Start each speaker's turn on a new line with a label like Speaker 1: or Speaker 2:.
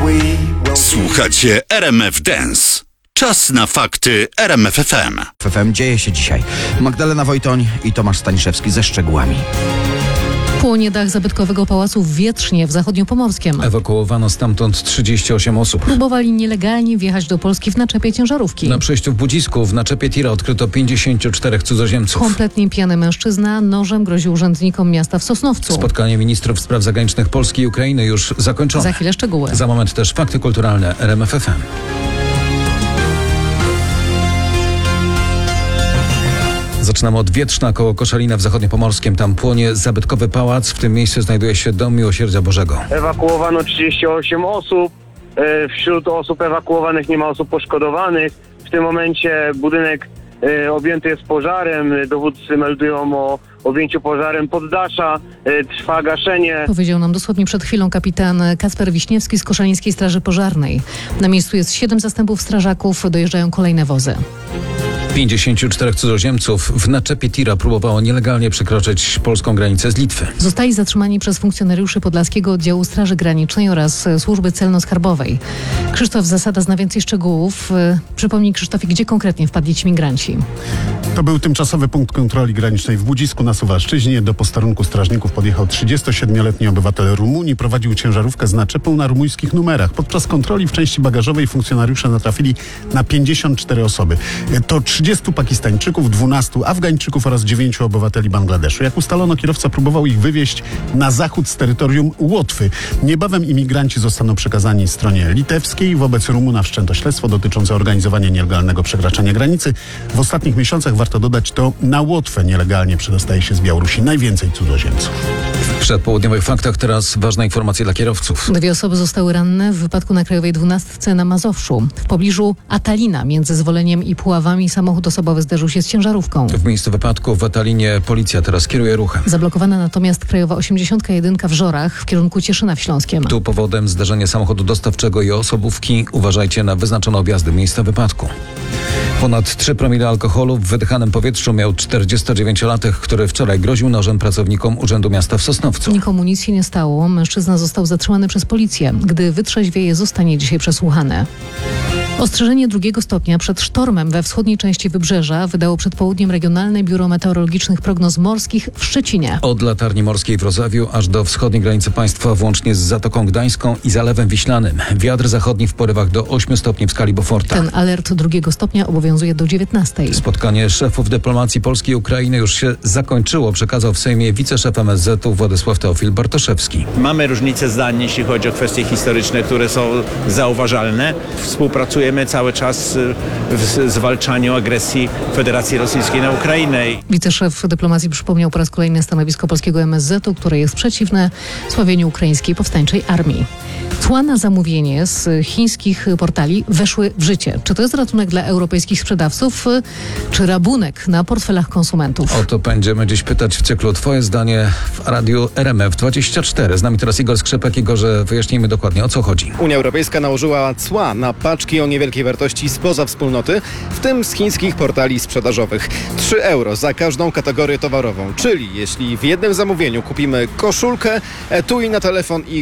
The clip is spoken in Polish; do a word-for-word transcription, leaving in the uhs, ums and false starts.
Speaker 1: Słuchacie R M F Dance. Czas na fakty R M F F M.
Speaker 2: W F M dzieje się dzisiaj. Magdalena Wojtoń i Tomasz Staniszewski ze szczegółami.
Speaker 3: Płonie dach zabytkowego pałacu w Wietrznie w zachodniopomorskiem.
Speaker 4: Ewakuowano stamtąd trzydzieści osiem osób.
Speaker 3: Próbowali nielegalnie wjechać do Polski w naczepie ciężarówki.
Speaker 4: Na przejściu w Budzisku w naczepie tira odkryto pięćdziesięciu czterech cudzoziemców.
Speaker 3: Kompletnie pijany mężczyzna nożem groził urzędnikom miasta w Sosnowcu.
Speaker 4: Spotkanie ministrów spraw zagranicznych Polski i Ukrainy już zakończone.
Speaker 3: Za chwilę szczegóły.
Speaker 4: Za moment też fakty kulturalne R M F F M. Zaczynamy od Wietrzna koło Koszalina w Zachodniopomorskiem. Tam płonie zabytkowy pałac. W tym miejscu znajduje się Dom Miłosierdzia Bożego.
Speaker 5: Ewakuowano trzydzieści osiem osób. Wśród osób ewakuowanych nie ma osób poszkodowanych. W tym momencie budynek objęty jest pożarem. Dowódcy meldują o objęciu pożarem poddasza. Trwa gaszenie.
Speaker 3: Powiedział nam dosłownie przed chwilą kapitan Kacper Wiśniewski z Koszalińskiej Straży Pożarnej. Na miejscu jest siedem zastępów strażaków. Dojeżdżają kolejne wozy.
Speaker 4: pięćdziesięciu czterech cudzoziemców w naczepie tira próbowało nielegalnie przekroczyć polską granicę z Litwy.
Speaker 3: Zostali zatrzymani przez funkcjonariuszy Podlaskiego Oddziału Straży Granicznej oraz Służby Celno-Skarbowej. Krzysztof Zasada zna więcej szczegółów. Przypomnij, Krzysztofie, gdzie konkretnie wpadli ci migranci?
Speaker 6: To był tymczasowy punkt kontroli granicznej w Budzisku na Suwalszczyźnie. Do posterunku strażników podjechał trzydziestosiedmioletni obywatel Rumunii. Prowadził ciężarówkę z naczepą na rumuńskich numerach. Podczas kontroli w części bagażowej funkcjonariusze natrafili na pięćdziesiąt cztery osoby. To trzydziestu Pakistańczyków, dwunastu Afgańczyków oraz dziewięciu obywateli Bangladeszu. Jak ustalono, kierowca próbował ich wywieźć na zachód z terytorium Łotwy. Niebawem imigranci zostaną przekazani stronie litewskiej. Wobec Rumuna wszczęto śledztwo dotyczące organizowania nielegalnego przekraczania granicy. W ostatnich miesiącach, warto dodać, to na Łotwę nielegalnie przedostaje się z Białorusi najwięcej cudzoziemców.
Speaker 4: W przedpołudniowych faktach teraz ważna informacja dla kierowców.
Speaker 3: Dwie osoby zostały ranne w wypadku na Krajowej dwunastce na Mazowszu. W pobliżu Atalina między Zwoleniem i Puławami samochód osobowy zderzył się z ciężarówką.
Speaker 4: W miejscu wypadku w Atalinie policja teraz kieruje ruchem.
Speaker 3: Zablokowana natomiast Krajowa osiemdziesiąt jeden w Żorach w kierunku Cieszyna w Śląskiem.
Speaker 4: Tu powodem zdarzenie samochodu dostawczego i osobówki. Uważajcie na wyznaczone objazdy miejsca wypadku. Ponad trzy promile alkoholu w wydychanym powietrzu miał czterdziestodziewięciolatek, który wczoraj groził nożem pracownikom Urzędu Miasta w Sosnowcu.
Speaker 3: Nikomu nic się nie stało. Mężczyzna został zatrzymany przez policję. Gdy wytrzeźwieje, zostanie dzisiaj przesłuchany. Ostrzeżenie drugiego stopnia przed sztormem we wschodniej części Wybrzeża wydało przed południem Regionalne Biuro Meteorologicznych Prognoz Morskich w Szczecinie.
Speaker 4: Od latarni morskiej w Rozawiu aż do wschodniej granicy państwa, włącznie z Zatoką Gdańską i Zalewem Wiślanym. Wiatr zachodni w porywach do ośmiu stopni w skali Beauforta.
Speaker 3: Ten alert drugiego stopnia obowiązuje do dziewiętnastej.
Speaker 4: Spotkanie szefów dyplomacji Polski i Ukrainy już się zakończyło, przekazał w Sejmie wiceszef M S Z u Władysław Teofil Bartoszewski.
Speaker 7: Mamy różnice zdań, jeśli chodzi o kwestie historyczne, które są zauważalne. Współpracujemy cały czas w zwalczaniu agresji Federacji Rosyjskiej na Ukrainę.
Speaker 3: Wiceszef dyplomacji przypomniał po raz kolejny stanowisko polskiego M S Z u, które jest przeciwne sławieniu ukraińskiej powstańczej armii. Cła na zamówienie z chińskich portali weszły w życie. Czy to jest ratunek dla europejskich sprzedawców, czy rabunek na portfelach konsumentów?
Speaker 4: O to będziemy dziś pytać w cyklu Twoje zdanie w radiu R M F dwadzieścia cztery. Z nami teraz Igor Skrzypek. Igorze, wyjaśnijmy dokładnie, o co chodzi.
Speaker 8: Unia Europejska nałożyła cła na paczki o niewielkiej wartości spoza wspólnoty, w tym z chińskich portali sprzedażowych. trzy euro za każdą kategorię towarową, czyli jeśli w jednym zamówieniu kupimy koszulkę, etui na telefon i